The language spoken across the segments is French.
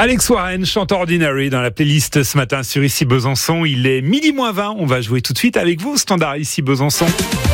Alex Warren chante Ordinary dans la playlist ce matin sur Ici Besançon. Il est 12h20. On va jouer tout de suite avec vous, Standard Ici Besançon.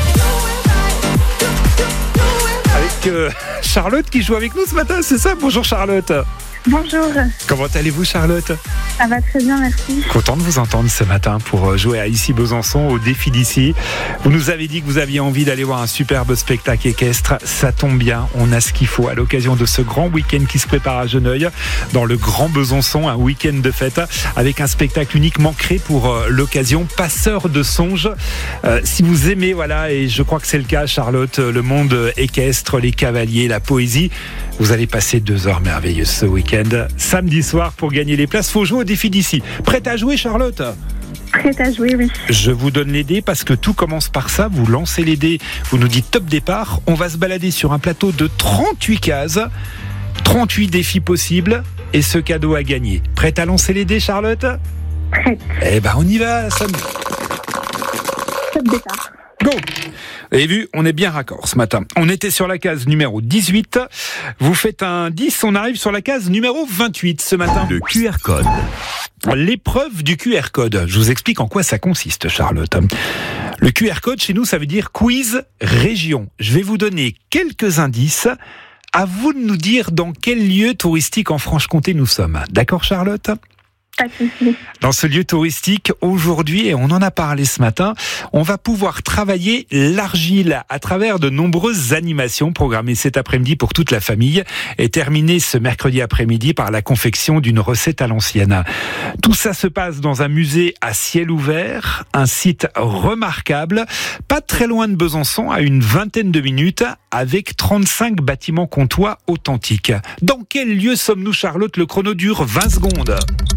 Avec Charlotte qui joue avec nous ce matin, c'est ça? Bonjour Charlotte. Bonjour. Comment allez-vous Charlotte? Ça va très bien, merci. Content de vous entendre ce matin pour jouer à Ici Besançon au défi d'ici. Vous nous avez dit que vous aviez envie d'aller voir un superbe spectacle équestre. Ça tombe bien, on a ce qu'il faut à l'occasion de ce grand week-end qui se prépare à Geneuille, dans le Grand Besançon, un week-end de fête avec un spectacle uniquement créé pour l'occasion, Passeur de songes. Si vous aimez, voilà, et je crois que c'est le cas Charlotte, le monde équestre, les cavaliers, la poésie, vous allez passer 2 heures merveilleuses ce week-end. Samedi soir, pour gagner les places, faut jouer au défi d'ici. Prête à jouer, Charlotte? Prête à jouer, oui. Je vous donne les dés parce que tout commence par ça. Vous lancez les dés, vous nous dites top départ. On va se balader sur un plateau de 38 cases, 38 défis possibles et ce cadeau à gagner. Prête à lancer les dés, Charlotte? Prête. Eh ben, on y va, Sam. Top départ. Go! Vous avez vu, on est bien raccord ce matin. On était sur la case numéro 18. Vous faites un 10, on arrive sur la case numéro 28 ce matin. Le QR code. L'épreuve du QR code. Je vous explique en quoi ça consiste, Charlotte. Le QR code, chez nous, ça veut dire quiz région. Je vais vous donner quelques indices. À vous de nous dire dans quel lieu touristique en Franche-Comté nous sommes. D'accord, Charlotte ? Pas de souci. Dans ce lieu touristique, aujourd'hui, et on en a parlé ce matin, on va pouvoir travailler l'argile à travers de nombreuses animations programmées cet après-midi pour toute la famille et terminées ce mercredi après-midi par la confection d'une recette à l'ancienne. Tout ça se passe dans un musée à ciel ouvert, un site remarquable, pas très loin de Besançon, à une vingtaine de minutes, avec 35 bâtiments comtois authentiques. Dans quel lieu sommes-nous, Charlotte? Le chrono dure 20 secondes.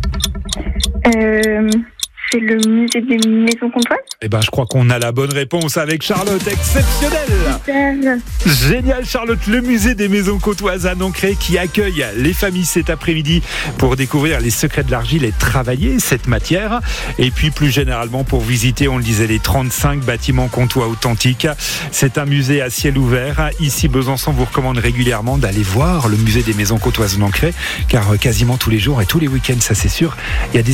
C'est le musée des maisons comtoises. Eh ben, je crois qu'on a la bonne réponse avec Charlotte. Exceptionnel! Super. Génial, Charlotte. Le musée des maisons comtoises à Nancré qui accueille les familles cet après-midi pour découvrir les secrets de l'argile et travailler cette matière. Et puis, plus généralement, pour visiter, on le disait, les 35 bâtiments comtois authentiques. C'est un musée à ciel ouvert. Ici, Besançon vous recommande régulièrement d'aller voir le musée des maisons comtoises de Nancré, car quasiment tous les jours et tous les week-ends, ça c'est sûr, il y a des